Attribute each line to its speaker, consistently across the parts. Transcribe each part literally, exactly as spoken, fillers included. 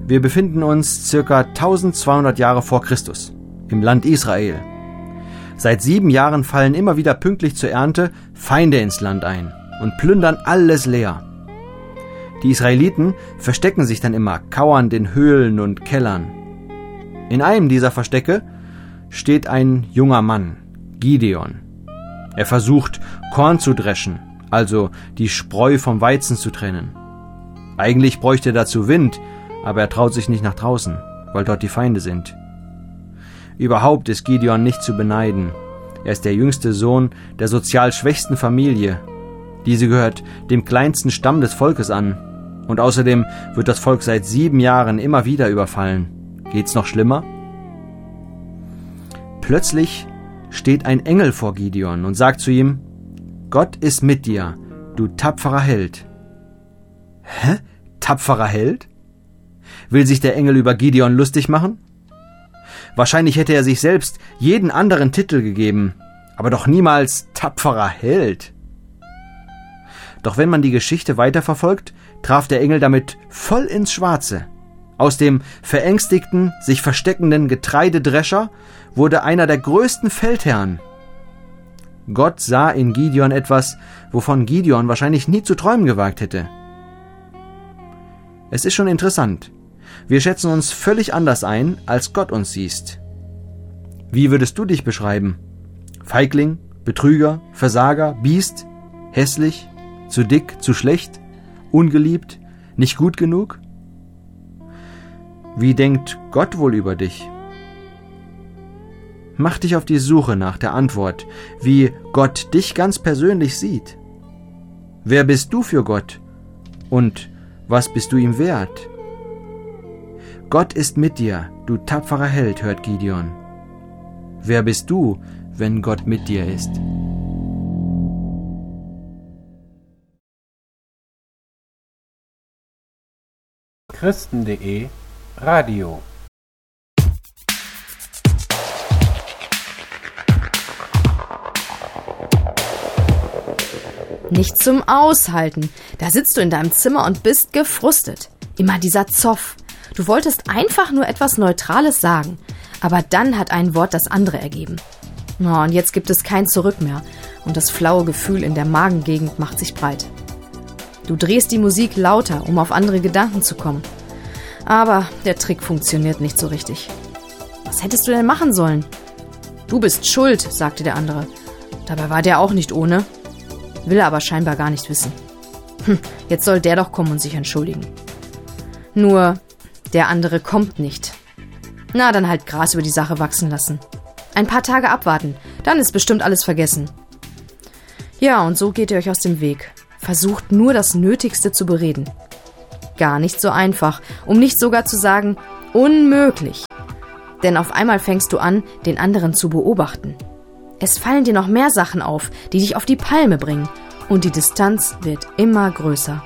Speaker 1: Wir befinden uns ca. eintausendzweihundert Jahre vor Christus im Land Israel. Seit sieben Jahren fallen immer wieder pünktlich zur Ernte Feinde ins Land ein und plündern alles leer. Die Israeliten verstecken sich dann immer kauernd in Höhlen und Kellern. In einem dieser Verstecke steht ein junger Mann, Gideon. Er versucht, Korn zu dreschen, also die Spreu vom Weizen zu trennen. Eigentlich bräuchte er dazu Wind, aber er traut sich nicht nach draußen, weil dort die Feinde sind. Überhaupt ist Gideon nicht zu beneiden. Er ist der jüngste Sohn der sozial schwächsten Familie. Diese gehört dem kleinsten Stamm des Volkes an. Und außerdem wird das Volk seit sieben Jahren immer wieder überfallen. Geht's noch schlimmer? Plötzlich steht ein Engel vor Gideon und sagt zu ihm: Gott ist mit dir, du tapferer Held. Hä? Tapferer Held? Will sich der Engel über Gideon lustig machen? Wahrscheinlich hätte er sich selbst jeden anderen Titel gegeben, aber doch niemals tapferer Held. Doch wenn man die Geschichte weiterverfolgt, traf der Engel damit voll ins Schwarze. Aus dem verängstigten, sich versteckenden Getreidedrescher wurde einer der größten Feldherren. Gott sah in Gideon etwas, wovon Gideon wahrscheinlich nie zu träumen gewagt hätte. Es ist schon interessant. Wir schätzen uns völlig anders ein, als Gott uns sieht. Wie würdest du dich beschreiben? Feigling, Betrüger, Versager, Biest, hässlich, zu dick, zu schlecht, ungeliebt, nicht gut genug? Wie denkt Gott wohl über dich? Mach dich auf die Suche nach der Antwort, wie Gott dich ganz persönlich sieht. Wer bist du für Gott? Und was bist du ihm wert? Gott ist mit dir, du tapferer Held, hört Gideon. Wer bist du, wenn Gott mit dir ist?
Speaker 2: Christen punkt de Radio.
Speaker 3: Nicht zum Aushalten. Da sitzt du in deinem Zimmer und bist gefrustet. Immer dieser Zoff. Du wolltest einfach nur etwas Neutrales sagen, aber dann hat ein Wort das andere ergeben. Oh, und jetzt gibt es kein Zurück mehr und das flaue Gefühl in der Magengegend macht sich breit. Du drehst die Musik lauter, um auf andere Gedanken zu kommen. Aber der Trick funktioniert nicht so richtig. Was hättest du denn machen sollen? Du bist schuld, sagte der andere. Dabei war der auch nicht ohne. Will er aber scheinbar gar nicht wissen. Hm, jetzt soll der doch kommen und sich entschuldigen. Nur, der andere kommt nicht. Na, dann halt Gras über die Sache wachsen lassen. Ein paar Tage abwarten, dann ist bestimmt alles vergessen. Ja, und so geht ihr euch aus dem Weg. Versucht nur das Nötigste zu bereden. Gar nicht so einfach, um nicht sogar zu sagen, unmöglich. Denn auf einmal fängst du an, den anderen zu beobachten. Es fallen dir noch mehr Sachen auf, die dich auf die Palme bringen. Und die Distanz wird immer größer.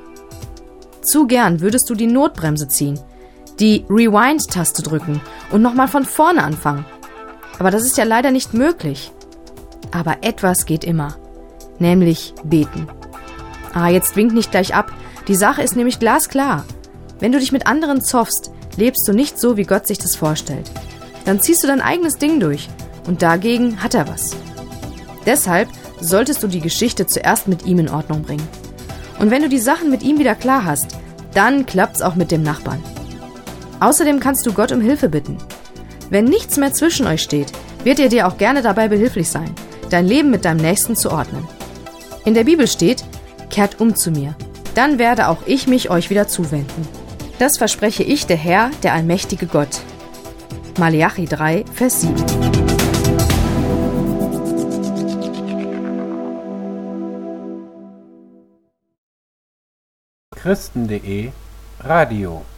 Speaker 3: Zu gern würdest du die Notbremse ziehen, die Rewind-Taste drücken und nochmal von vorne anfangen. Aber das ist ja leider nicht möglich. Aber etwas geht immer, nämlich beten. Ah, jetzt wink nicht gleich ab. Die Sache ist nämlich glasklar. Wenn du dich mit anderen zoffst, lebst du nicht so, wie Gott sich das vorstellt. Dann ziehst du dein eigenes Ding durch und dagegen hat er was. Deshalb solltest du die Geschichte zuerst mit ihm in Ordnung bringen. Und wenn du die Sachen mit ihm wieder klar hast, dann klappt's auch mit dem Nachbarn. Außerdem kannst du Gott um Hilfe bitten. Wenn nichts mehr zwischen euch steht, wird er dir auch gerne dabei behilflich sein, dein Leben mit deinem Nächsten zu ordnen. In der Bibel steht, kehrt um zu mir, dann werde auch ich mich euch wieder zuwenden. Das verspreche ich, der Herr, der allmächtige Gott. Maleachi drei, Vers sieben.
Speaker 2: Christen punkt de Radio